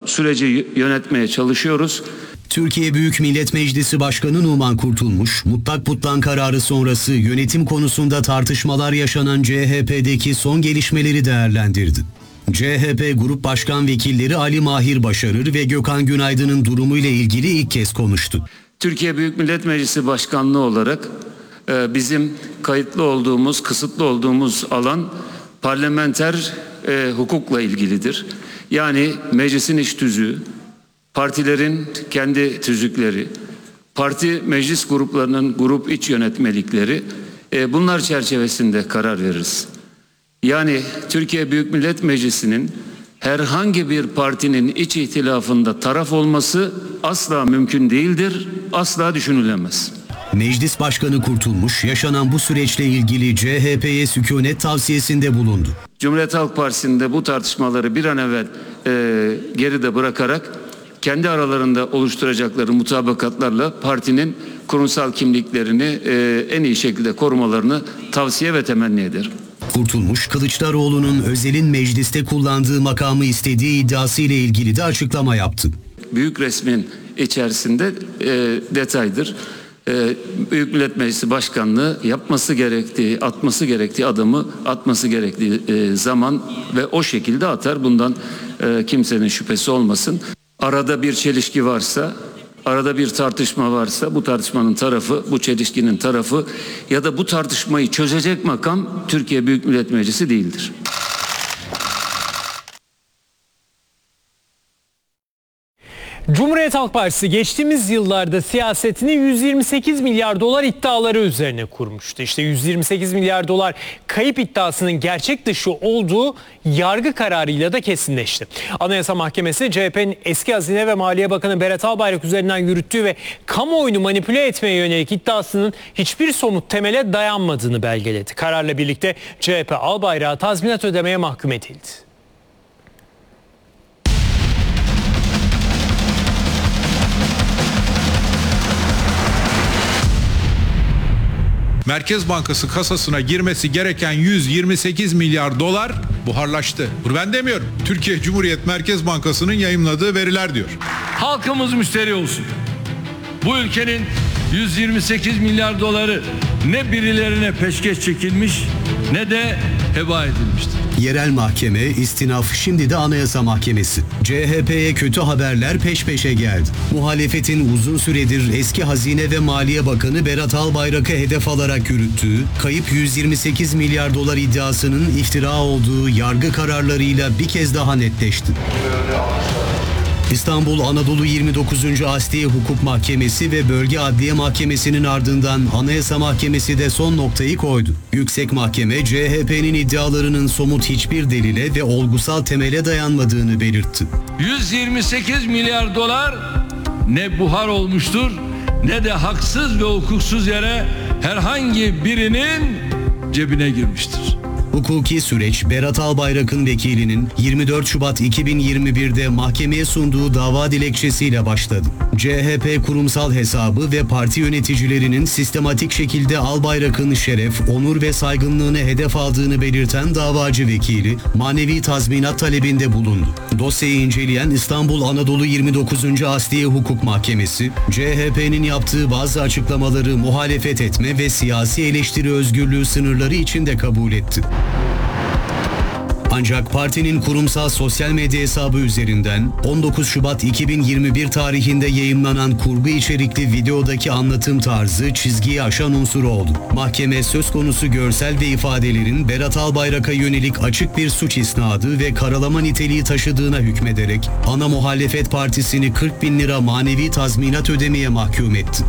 süreci yönetmeye çalışıyoruz. Türkiye Büyük Millet Meclisi Başkanı Numan Kurtulmuş, mutlak putlan kararı sonrası yönetim konusunda tartışmalar yaşanan CHP'deki son gelişmeleri değerlendirdi. CHP Grup Başkan Vekilleri Ali Mahir Başarır ve Gökhan Günaydın'ın durumuyla ilgili ilk kez konuştu. Türkiye Büyük Millet Meclisi Başkanlığı olarak bizim kayıtlı olduğumuz, kısıtlı olduğumuz alan parlamenter hukukla ilgilidir. Yani meclisin iş tüzüğü, partilerin kendi tüzükleri, parti meclis gruplarının grup iç yönetmelikleri, bunlar çerçevesinde karar veririz. Yani Türkiye Büyük Millet Meclisi'nin herhangi bir partinin iç ihtilafında taraf olması asla mümkün değildir, asla düşünülemez. Meclis Başkanı Kurtulmuş, yaşanan bu süreçle ilgili CHP'ye sükunet tavsiyesinde bulundu. Cumhuriyet Halk Partisi'nde bu tartışmaları bir an evvel geride bırakarak kendi aralarında oluşturacakları mutabakatlarla partinin kurumsal kimliklerini en iyi şekilde korumalarını tavsiye ve temenni ederim. Kurtulmuş, Kılıçdaroğlu'nun Özel'in mecliste kullandığı makamı istediği iddiası ile ilgili de açıklama yaptı. Büyük resmin içerisinde detaydır. Büyük Millet Meclisi Başkanlığı yapması gerektiği, atması gerektiği adımı atması gerektiği zaman ve o şekilde atar. Bundan kimsenin şüphesi olmasın. Arada bir çelişki varsa, arada bir tartışma varsa bu tartışmanın tarafı, bu çelişkinin tarafı ya da bu tartışmayı çözecek makam Türkiye Büyük Millet Meclisi değildir. Cumhuriyet Halk Partisi geçtiğimiz yıllarda siyasetini 128 milyar dolar iddiaları üzerine kurmuştu. İşte 128 milyar dolar kayıp iddiasının gerçek dışı olduğu yargı kararıyla da kesinleşti. Anayasa Mahkemesi CHP'nin eski Hazine ve Maliye Bakanı Berat Albayrak üzerinden yürüttüğü ve kamuoyunu manipüle etmeye yönelik iddiasının hiçbir somut temele dayanmadığını belgeledi. Kararla birlikte CHP Albayrak'a tazminat ödemeye mahkum edildi. Merkez Bankası kasasına girmesi gereken 128 milyar dolar buharlaştı. Bunu ben demiyorum. Türkiye Cumhuriyet Merkez Bankası'nın yayımladığı veriler diyor. Halkımız müşteri olsun. Bu ülkenin 128 milyar doları ne birilerine peşkeş çekilmiş ne de heba edilmiştir. Yerel mahkeme, istinaf, şimdi de Anayasa Mahkemesi. CHP'ye kötü haberler peş peşe geldi. Muhalefetin uzun süredir eski Hazine ve Maliye Bakanı Berat Albayrak'ı hedef alarak yürüttüğü, kayıp 128 milyar dolar iddiasının iftira olduğu yargı kararlarıyla bir kez daha netleşti. İstanbul Anadolu 29. Asliye Hukuk Mahkemesi ve Bölge Adliye Mahkemesi'nin ardından Anayasa Mahkemesi de son noktayı koydu. Yüksek Mahkeme, CHP'nin iddialarının somut hiçbir delile ve olgusal temele dayanmadığını belirtti. 128 milyar dolar ne buhar olmuştur ne de haksız ve hukuksuz yere herhangi birinin cebine girmiştir. Hukuki süreç, Berat Albayrak'ın vekilinin 24 Şubat 2021'de mahkemeye sunduğu dava dilekçesiyle başladı. CHP kurumsal hesabı ve parti yöneticilerinin sistematik şekilde Albayrak'ın şeref, onur ve saygınlığını hedef aldığını belirten davacı vekili, manevi tazminat talebinde bulundu. Dosyayı inceleyen İstanbul Anadolu 29. Asliye Hukuk Mahkemesi, CHP'nin yaptığı bazı açıklamaları muhalefet etme ve siyasi eleştiri özgürlüğü sınırları içinde kabul etti. Ancak partinin kurumsal sosyal medya hesabı üzerinden 19 Şubat 2021 tarihinde yayımlanan kurgu içerikli videodaki anlatım tarzı çizgiyi aşan unsur oldu. Mahkeme söz konusu görsel ve ifadelerin Berat Albayrak'a yönelik açık bir suç isnadı ve karalama niteliği taşıdığına hükmederek ana muhalefet partisini 40.000 lira manevi tazminat ödemeye mahkum etti.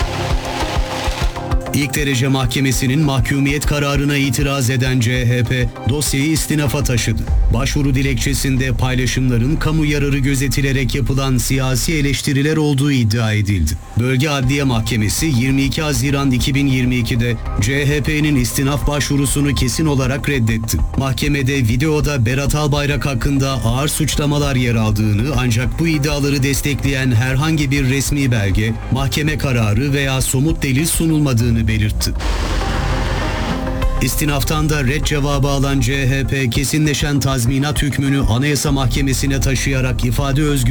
İlk derece mahkemesinin mahkumiyet kararına itiraz eden CHP dosyayı istinafa taşıdı. Başvuru dilekçesinde paylaşımların kamu yararı gözetilerek yapılan siyasi eleştiriler olduğu iddia edildi. Bölge Adliye Mahkemesi 22 Haziran 2022'de CHP'nin istinaf başvurusunu kesin olarak reddetti. Mahkemede videoda Berat Albayrak hakkında ağır suçlamalar yer aldığını ancak bu iddiaları destekleyen herhangi bir resmi belge, mahkeme kararı veya somut delil sunulmadığını belirtti. İstinaftan da red cevabı alan CHP kesinleşen tazminat hükmünü Anayasa Mahkemesi'ne taşıyarak ifade özgürlüğü